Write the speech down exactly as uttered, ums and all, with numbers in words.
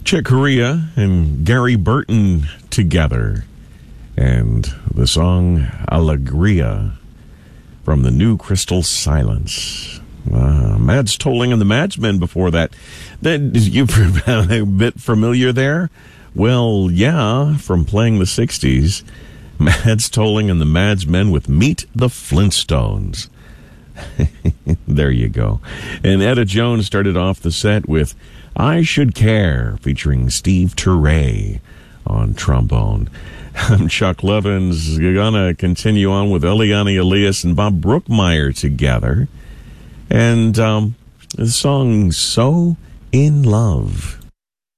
Chick Corea and Gary Burton together. And the song Alegria from the new Crystal Silence. Uh, Mads Tolling and the Madsmen before that. That you a bit familiar there? Well, yeah, from playing the sixties. Mads Tolling and the Madsmen with Meet the Flintstones. There you go. And Etta Jones started off the set with I Should Care, featuring Steve Turre on trombone. I'm Chuck Levins. We're going to continue on with Eliane Elias and Bob Brookmeyer together. And um, the song So In Love.